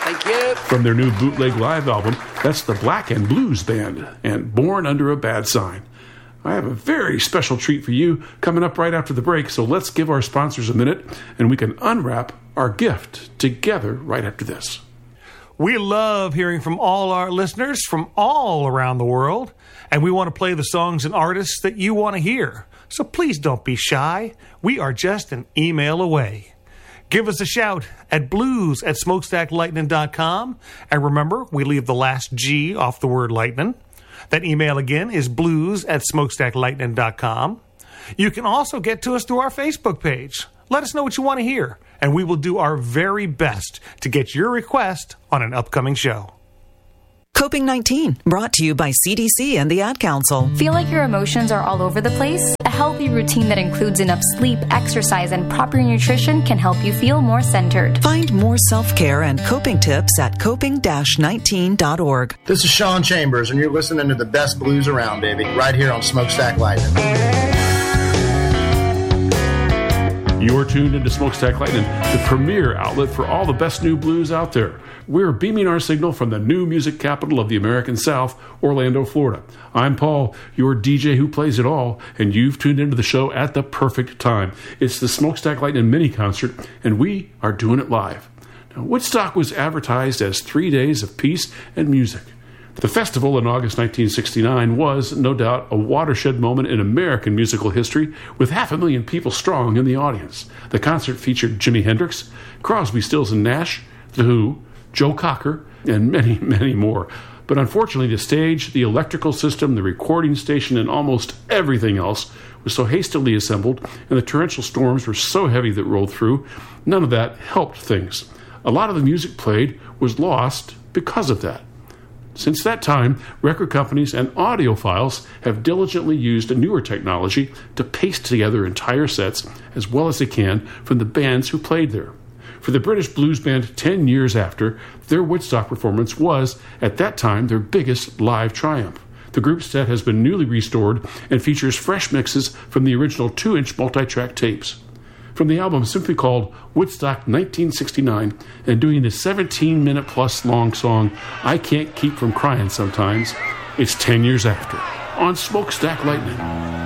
Thank you. From their new bootleg live album, that's the Black and Blues Band and Born Under a Bad Sign. I have a very special treat for you coming up right after the break, so let's give our sponsors a minute and we can unwrap our gift together right after this. We love hearing from all our listeners from all around the world, and we want to play the songs and artists that you want to hear. So please don't be shy. We are just an email away. Give us a shout at blues@smokestacklightning.com. And remember, we leave the last G off the word lightning. That email again is blues@smokestacklightning.com. You can also get to us through our Facebook page. Let us know what you want to hear, and we will do our very best to get your request on an upcoming show. Coping-19, brought to you by CDC and the Ad Council. Feel like your emotions are all over the place? A healthy routine that includes enough sleep, exercise, and proper nutrition can help you feel more centered. Find more self-care and coping tips at coping-19.org. This is Sean Chambers, and you're listening to the best blues around, baby, right here on Smokestack Lightning. You're tuned into Smokestack Lightning, the premier outlet for all the best new blues out there. We're beaming our signal from the new music capital of the American South, Orlando, Florida. I'm Paul, your DJ who plays it all, and you've tuned into the show at the perfect time. It's the Smokestack Lightning mini concert, and we are doing it live. Now, Woodstock was advertised as 3 days of peace and music. The festival in August 1969 was, no doubt, a watershed moment in American musical history, with 500,000 people strong in the audience. The concert featured Jimi Hendrix, Crosby, Stills and Nash, The Who, Joe Cocker, and many, many more. But unfortunately, the stage, the electrical system, the recording station, and almost everything else was so hastily assembled, and the torrential storms were so heavy that rolled through, none of that helped things. A lot of the music played was lost because of that. Since that time, record companies and audiophiles have diligently used a newer technology to paste together entire sets as well as they can from the bands who played there. For the British blues band 10 years after, their Woodstock performance was, at that time, their biggest live triumph. The group's set has been newly restored and features fresh mixes from the original 2-inch multi-track tapes. From the album simply called Woodstock 1969, and doing the 17-minute-plus long song I Can't Keep From Crying Sometimes, it's 10 years after, on Smokestack Lightning.